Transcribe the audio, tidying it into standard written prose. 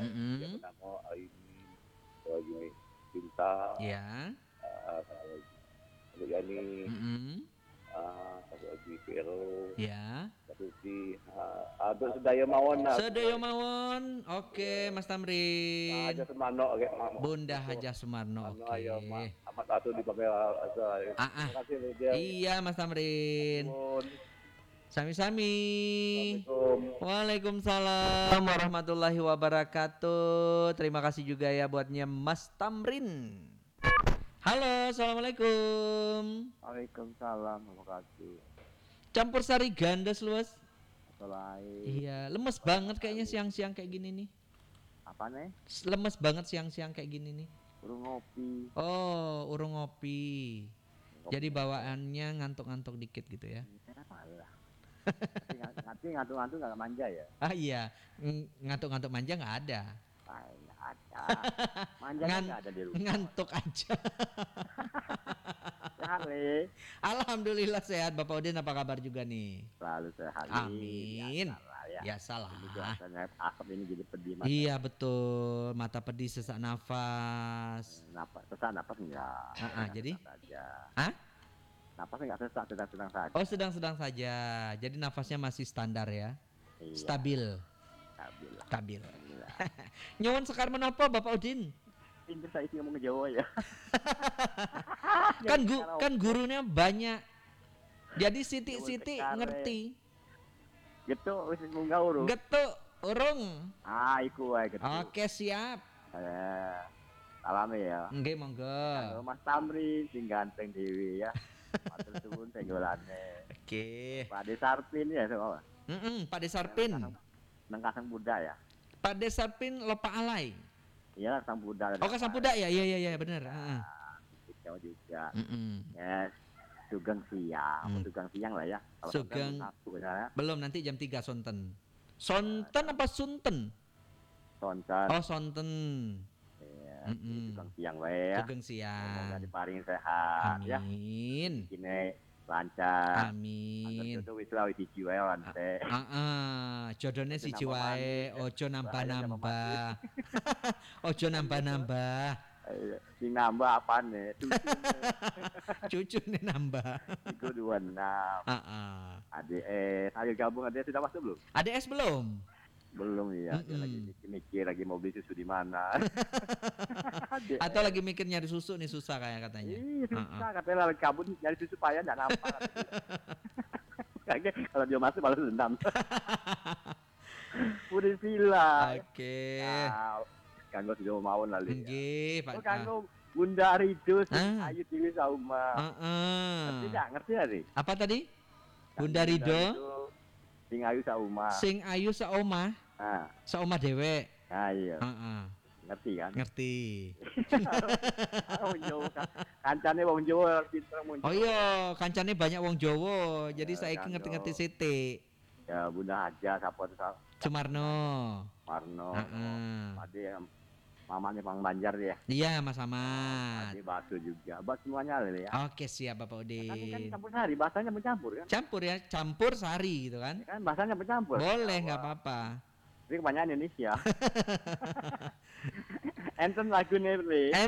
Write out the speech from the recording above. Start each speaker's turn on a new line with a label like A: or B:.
A: Dia
B: Mm-mm.
A: bernama Aini, lagi Cinta,
B: Ya.
A: satu Yani,
B: Mm-mm.
A: satu lagi Vero,
B: Ya.
A: satu si Abdul Sedaya Mawon lah.
B: Sedaya mawon. Oke,
A: Ya,
B: Mas
A: aja
B: Tamrin.
A: semano kayak mak
B: Bunda
A: itu.
B: Hajah Sumarno.
A: Mano
B: Oke.
A: ayo mak amat atuh dipakai asa.
B: Ah, ah.
A: Terima kasih loh dia.
B: Iya, Mas Tamrin.
A: Nuwun.
B: Sami-sami.
A: Assalamualaikum.
B: Waalaikumsalam warahmatullahi wabarakatuh. Terima kasih juga ya buatnya Mas Tamrin. Halo, assalamualaikum.
A: Waalaikumsalam, terima kasih.
B: Campur sari ganda luas.
A: Selain
B: Iya, lemes banget kayaknya siang-siang kayak gini nih.
A: apa nih?
B: Lemes banget siang-siang kayak gini nih.
A: Burung ngopi.
B: Oh, urung ngopi.
A: Ngopi
B: Jadi bawaannya ngantuk-ngantuk dikit gitu ya.
A: ya, malah. Nanti ngantuk-ngantuk nggak manja ya?
B: Ah iya, ngantuk-ngantuk manja nggak ada.
A: Nggak ada. Manja kan nggak ada di rumah.
B: Ngantuk aja.
A: Sehat nih.
B: Alhamdulillah sehat. Bapak Udin apa kabar juga nih?
A: Selalu sehat.
B: Amin.
A: Ya.
B: Biasalah.
A: Ini biasanya asap ini jadi pedih mata.
B: Iya betul. Mata pedih, sesak nafas.
A: Napas enggak.
B: Jadi?
A: Saja.
B: Hah?
A: Napas enggak sesak, sedang-sedang saja.
B: Oh sedang-sedang saja. Jadi nafasnya masih standar ya?
A: Iya.
B: Stabil.
A: Stabil.
B: Nyuwun sekar menapa Bapak Udin?
A: Pinter saya sih ngomong Jawa ya.
B: kan gurunya banyak. Jadi Siti ngerti.
A: Gitu wis munggah urung.
B: Getuk urung.
A: Iku wae gitu.
B: Oke, siap.
A: Salam ya.
B: Nggih, monggo.
A: Kanggo Mas Tamrin sing ganteng dewi ya. Matur suwun tenggolane.
B: Oke.
A: Pak Desarpin ya sama.
B: Pak Desarpin.
A: Nang Kasang Buddha ya.
B: Pak Desarpin Lopa Alai.
A: Iya, Kasang Buddha.
B: Oh, Kasang Buddha ya. Iya benar. Heeh.
A: Jawa juga.
B: Mm-mm.
A: Yes. Sugeng siang, Sugeng siang lah ya. Kalau
B: Sugeng. Belum, nanti jam 3 sonten. Sonten apa sunten?
A: Sonten.
B: Oh, sonten.
A: Iya, Sugeng siang wae ya.
B: Sugeng siang.
A: Semoga diparingi sehat ya.
B: Amin.
A: Kini lancar.
B: Amin.
A: Jodoh wis lawi siji wae lante.
B: Jodohnya siji wae, ojo nambah-nambah. Ojo nambah-nambah.
A: Sing nambah apane?
B: Cucune nambah.
A: Iku 26. ADS, ayo gabung ADS sudah masuk belum?
B: ADS belum?
A: Belum ya, dia lagi mikir lagi mau beli susu di mana.
B: Atau lagi mikir nyari susu nih susah kayak katanya.
A: Susah katanya lagi kabut nyari susu payah enggak nampak. Kayaknya kalau dia masuk balas dendam. Udah sila.
B: Oke.
A: Kanggo sudah mau lali.
B: Nggih, Pak.
A: Kanggo Bunda Rido Ayu Dewi Sauma. Ngerti ya, Ri?
B: Apa tadi? Bunda Rido
A: Sing Ayu Sauma.
B: Sing Ayu Saoma. Saoma dewek.
A: Iya. Ngerti kan?
B: Ngerti.
A: Kancane wong Jawa pinter muncul.
B: Oh iya, kancane banyak wong Jawa. Jadi saiki ngerti-ngerti sithik.
A: Ya Bunda Haja sapa
B: Sumarno.
A: Tadi mamanya Bang Banjar ya.
B: Iya, Mas Ahmad.
A: Tadi bakso juga. Buat semuanya ya.
B: Oke, siap Bapak Udin.
A: Kan campur sari, bahasanya mencampur kan?
B: Campur ya, campur sari gitu kan?
A: Kan bahasanya mencampur.
B: Boleh, enggak apa-apa.
A: Ini kebanyakan Indonesia. Enten lagu nih,